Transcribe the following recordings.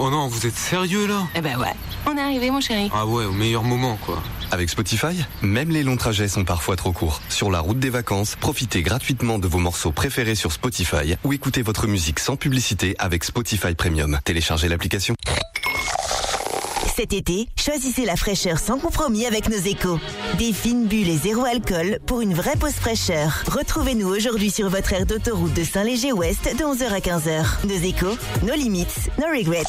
Oh non, vous êtes sérieux là? Eh ben ouais, on est arrivé mon chéri. Ah ouais, au meilleur moment quoi. Avec Spotify, même les longs trajets sont parfois trop courts. Sur la route des vacances, profitez gratuitement de vos morceaux préférés sur Spotify ou écoutez votre musique sans publicité avec Spotify Premium. Téléchargez l'application. Cet été, choisissez la fraîcheur sans compromis avec nos échos. Des fines bulles et zéro alcool pour une vraie pause fraîcheur. Retrouvez-nous aujourd'hui sur votre aire d'autoroute de Saint-Léger-Ouest de 11h à 15h. Nos échos, nos limites, no regrets.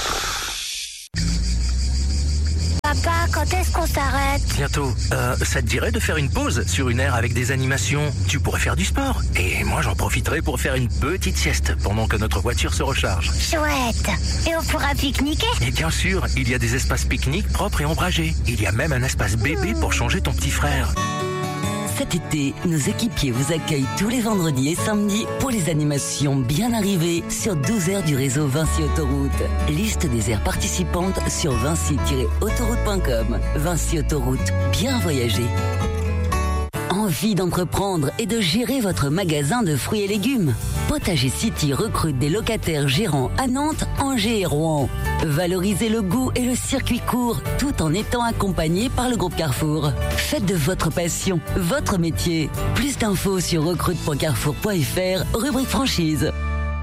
Papa, quand est-ce qu'on s'arrête? Bientôt. Ça te dirait de faire une pause sur une aire avec des animations? Tu pourrais faire du sport. Et moi, j'en profiterai pour faire une petite sieste pendant que notre voiture se recharge. Chouette. Et on pourra pique-niquer? Et bien sûr, il y a des espaces pique-nique propres et ombragés. Il y a même un espace bébé pour changer ton petit frère. Cet été, nos équipiers vous accueillent tous les vendredis et samedis pour les animations bien arrivées sur 12 aires du réseau Vinci Autoroute. Liste des aires participantes sur vinci-autoroute.com. Vinci Autoroute, bien voyager. Envie d'entreprendre et de gérer votre magasin de fruits et légumes? Potager City recrute des locataires gérants à Nantes, Angers et Rouen. Valorisez le goût et le circuit court tout en étant accompagné par le groupe Carrefour. Faites de votre passion votre métier. Plus d'infos sur recrute.carrefour.fr, rubrique franchise.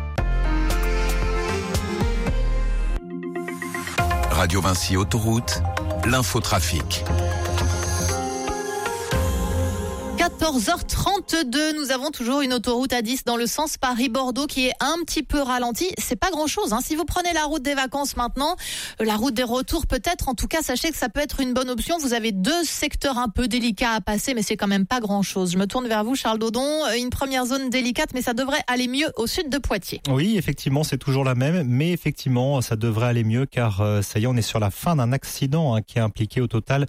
Radio Vinci Autoroute, l'infotrafic. 14h32, nous avons toujours une autoroute A10 dans le sens Paris-Bordeaux qui est un petit peu ralentie. C'est pas grand-chose, hein. Si vous prenez la route des vacances maintenant, la route des retours peut-être, en tout cas, sachez que ça peut être une bonne option. Vous avez deux secteurs un peu délicats à passer, mais c'est quand même pas grand-chose. Je me tourne vers vous, Charles Dodon. Une première zone délicate, mais ça devrait aller mieux au sud de Poitiers. Oui, effectivement, c'est toujours la même, mais effectivement, ça devrait aller mieux car ça y est, on est sur la fin d'un accident qui a impliqué au total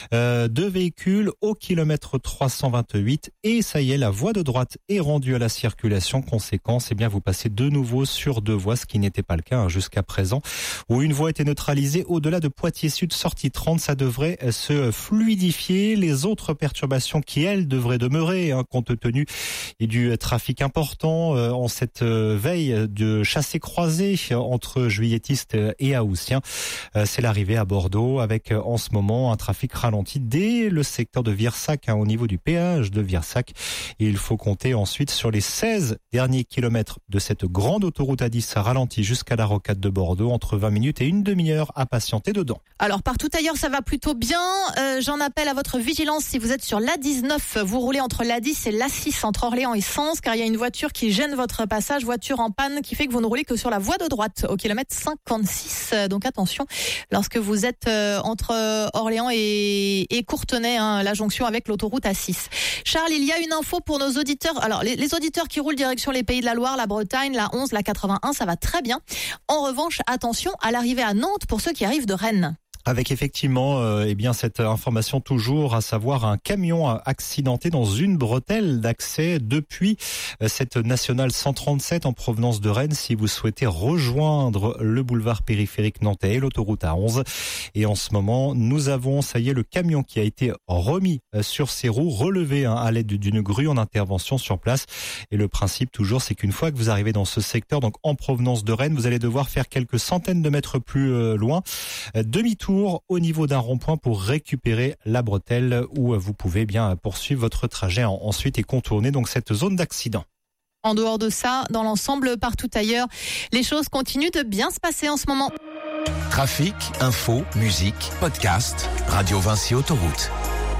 2 véhicules au kilomètre 328. Et ça y est, la voie de droite est rendue à la circulation. Conséquence, vous passez de nouveau sur 2 voies, ce qui n'était pas le cas jusqu'à présent, où une voie était neutralisée au-delà de Poitiers Sud, sortie 30. Ça devrait se fluidifier. Les autres perturbations qui, elles, devraient demeurer, compte tenu du trafic important en cette veille de chassé-croisé entre Juilletistes et Haussien. C'est l'arrivée à Bordeaux avec en ce moment un trafic ralenti dès le secteur de Virsac, au niveau du péage de Virsac. Et il faut compter ensuite sur les 16 derniers kilomètres de cette grande autoroute A10 ralentie jusqu'à la rocade de Bordeaux, entre 20 minutes et une demi-heure à patienter dedans. Alors partout ailleurs ça va plutôt bien, j'en appelle à votre vigilance si vous êtes sur l'A19, vous roulez entre l'A10 et l'A6 entre Orléans et Sens, car il y a une voiture qui gêne votre passage, voiture en panne qui fait que vous ne roulez que sur la voie de droite au kilomètre 56, donc attention lorsque vous êtes entre Orléans et Courtenay, la jonction avec l'autoroute A6. Charles, il y a une info pour nos auditeurs. Alors, les auditeurs qui roulent direction les Pays de la Loire, la Bretagne, la 11, la 81, ça va très bien. En revanche, attention à l'arrivée à Nantes pour ceux qui arrivent de Rennes. Avec effectivement cette information toujours, à savoir un camion accidenté dans une bretelle d'accès depuis cette nationale 137 en provenance de Rennes si vous souhaitez rejoindre le boulevard périphérique nantais et l'autoroute A11. Et en ce moment, nous avons, ça y est, le camion qui a été remis sur ses roues, relevé à l'aide d'une grue en intervention sur place. Et le principe toujours, c'est qu'une fois que vous arrivez dans ce secteur, donc en provenance de Rennes, vous allez devoir faire quelques centaines de mètres plus loin, demi-tour au niveau d'un rond-point pour récupérer la bretelle où vous pouvez bien poursuivre votre trajet ensuite et contourner donc cette zone d'accident. En dehors de ça, dans l'ensemble, partout ailleurs, les choses continuent de bien se passer en ce moment. Trafic, info, musique, podcast, Radio Vinci Autoroute.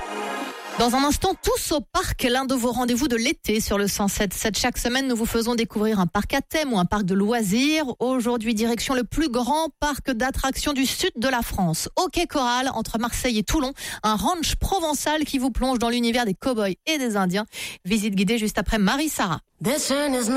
Dans un instant, tous au parc, l'un de vos rendez-vous de l'été sur le 107.7. Chaque semaine, nous vous faisons découvrir un parc à thème ou un parc de loisirs. Aujourd'hui, direction le plus grand parc d'attractions du sud de la France. Au Quai Coral, entre Marseille et Toulon, un ranch provençal qui vous plonge dans l'univers des cow-boys et des Indiens. Visite guidée juste après Marie-Sara.